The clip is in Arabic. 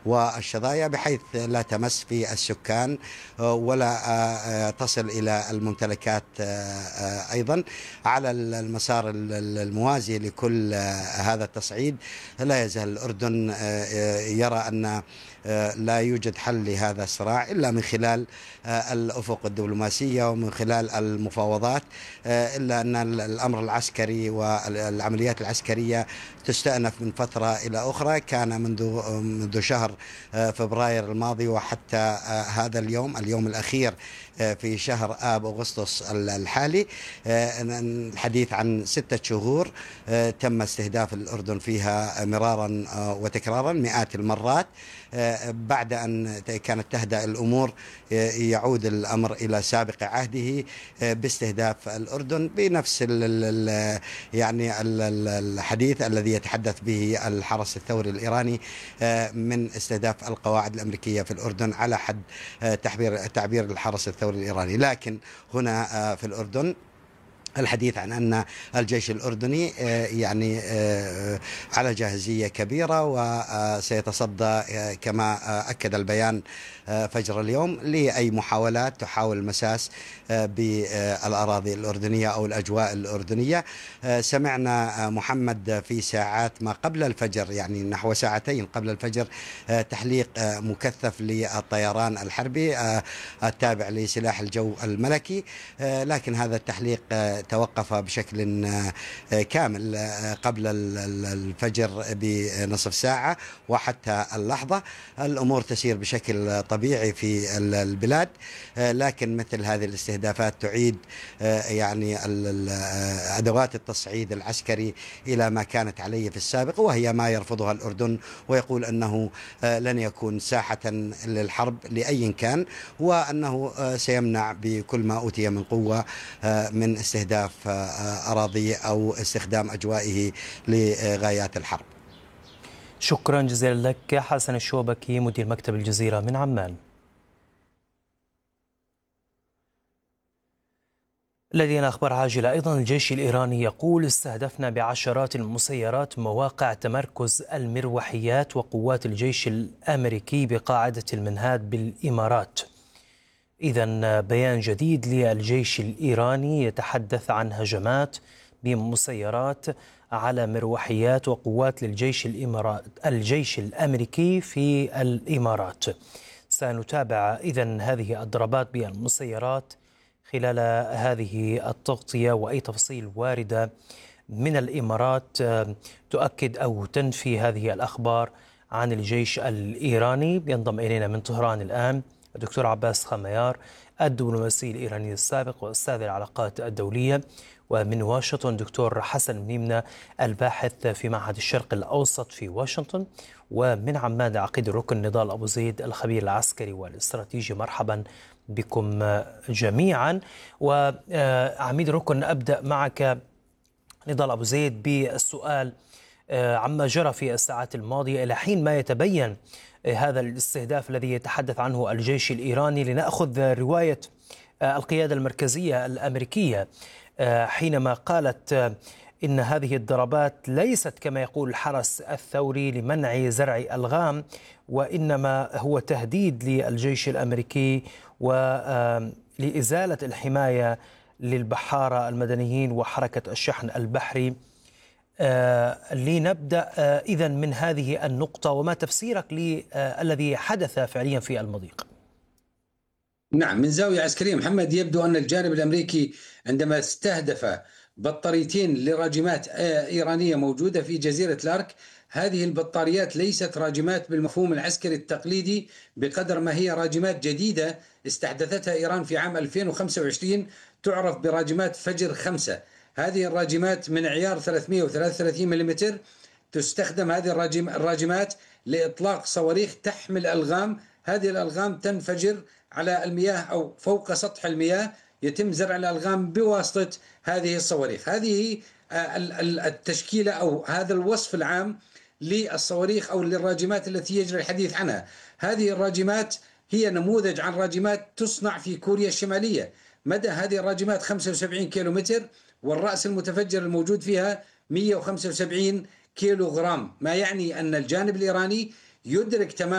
والشظايا بحيث لا تمس في السكان ولا تصل إلى الممتلكات. أيضا على المسار الموازي لكل هذا التصعيد لا يزال الأردن يرى أن لا يوجد حل لهذا الصراع إلا من خلال الأفق الدبلوماسية ومن خلال المفاوضات، إلا أن الأمر العسكري والعمليات العسكرية تستأنف من فترة إلى أخرى. كان منذ شهر فبراير الماضي وحتى هذا اليوم الأخير في شهر آب أغسطس الحالي الحديث عن 6 شهور تم استهداف الأردن فيها مرارا وتكرارا مئات المرات. بعد أن كانت تهدأ الأمور يعود الأمر إلى سابق عهده باستهداف الأردن بنفس يعني الحديث الذي يتحدث به الحرس الثوري الإيراني من استهداف القواعد الأمريكية في الأردن على حد تعبير الحرس الثوري الإيراني. لكن هنا في الأردن الحديث عن أن الجيش الأردني يعني على جاهزية كبيرة وسيتصدى كما أكد البيان فجر اليوم لأي محاولات تحاول المساس بالأراضي الأردنية أو الأجواء الأردنية. سمعنا محمد في ساعات ما قبل الفجر، يعني نحو ساعتين قبل الفجر، تحليق مكثف للطيران الحربي التابع لسلاح الجو الملكي، لكن هذا التحليق توقف بشكل كامل قبل الفجر بنصف ساعة، وحتى اللحظة الأمور تسير بشكل طبيعي في البلاد. لكن مثل هذه الاستهدافات تعيد يعني أدوات التصعيد العسكري إلى ما كانت عليه في السابق، وهي ما يرفضها الأردن ويقول أنه لن يكون ساحة للحرب لأي كان، وأنه سيمنع بكل ما أوتي من قوة من استهداف أراضيه أو استخدام أجوائه لغايات الحرب. شكرا جزيلا لك حسن الشوبكي مدير مكتب الجزيرة من عمان. لدينا أخبار عاجلة أيضا. الجيش الإيراني يقول استهدفنا بعشرات المسيرات مواقع تمركز المروحيات وقوات الجيش الأمريكي بقاعدة المنهاد بالإمارات. إذن بيان جديد للجيش الإيراني يتحدث عن هجمات بمسيرات على مروحيات وقوات الجيش الأمريكي في الإمارات. سنتابع إذن هذه الضربات بالمسيرات خلال هذه التغطية، وأي تفاصيل واردة من الإمارات تؤكد أو تنفي هذه الأخبار عن الجيش الإيراني. ينضم إلينا من طهران الآن الدكتور عباس خميار الدبلوماسي الإيراني السابق وأستاذ العلاقات الدولية، ومن واشنطن دكتور حسن ميمنة الباحث في معهد الشرق الأوسط في واشنطن، ومن عمان عقيد الركن نضال أبو زيد الخبير العسكري والاستراتيجي. مرحبا بكم جميعا. وعميد الركن أبدأ معك نضال أبو زيد بالسؤال عما جرى في الساعات الماضية إلى حين ما يتبين هذا الاستهداف الذي يتحدث عنه الجيش الإيراني. لنأخذ رواية القيادة المركزية الأمريكية حينما قالت إن هذه الضربات ليست كما يقول الحرس الثوري لمنع زرع ألغام، وإنما هو تهديد للجيش الأمريكي ولإزالة الحماية للبحارة المدنيين وحركة الشحن البحري. لنبدأ إذن من هذه النقطة، وما تفسيرك للذي حدث فعليا في المضيق؟ نعم، من زاوية عسكرية محمد يبدو أن الجانب الأمريكي عندما استهدف بطاريتين لراجمات إيرانية موجودة في جزيرة لارك، هذه البطاريات ليست راجمات بالمفهوم العسكري التقليدي بقدر ما هي راجمات جديدة استحدثتها إيران في عام 2025 تعرف براجمات فجر 5. هذه الراجمات من عيار 333 ملم، تستخدم هذه الراجمات لإطلاق صواريخ تحمل ألغام. هذه الألغام تنفجر على المياه أو فوق سطح المياه، يتم زرع الألغام بواسطة هذه الصواريخ. هذه التشكيلة أو هذا الوصف العام للصواريخ أو للراجمات التي يجري الحديث عنها. هذه الراجمات هي نموذج عن راجمات تصنع في كوريا الشمالية. مدى هذه الراجمات 75 كيلومتر، والرأس المتفجر الموجود فيها 175 كيلو غرام، ما يعني أن الجانب الإيراني يدرك تماما